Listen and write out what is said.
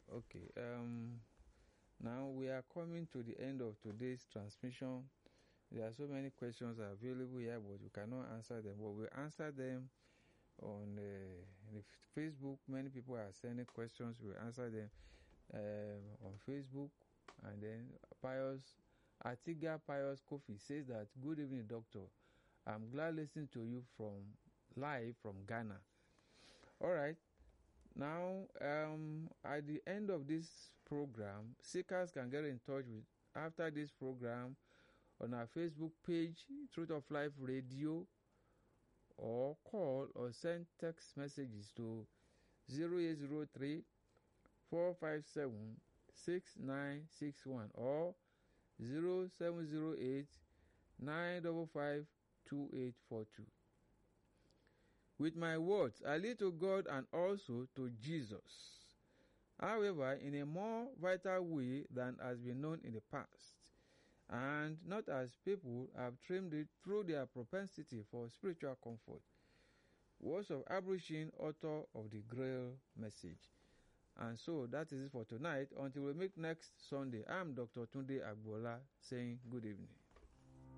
Okay. Now we are coming to the end of today's transmission. There are so many questions available here, but we cannot answer them. But we'll answer them on the Facebook. Many people are sending questions. We'll answer them on Facebook. And then Atiga Pius Kofi says that, "Good evening, Doctor. I'm glad listening to you live from Ghana." All right. Now, at the end of this program, seekers can get in touch with after this program on our Facebook page, Truth of Life Radio, or call or send text messages to 0803 457 6961 or 0708 955 2842. With my words, I lead to God and also to Jesus. However, in a more vital way than has been known in the past, and not as people have trimmed it through their propensity for spiritual comfort. Words of Abraham, author of the Grail message. And so that is it for tonight. Until we meet next Sunday, I'm Dr. Tunde Agbola saying good evening.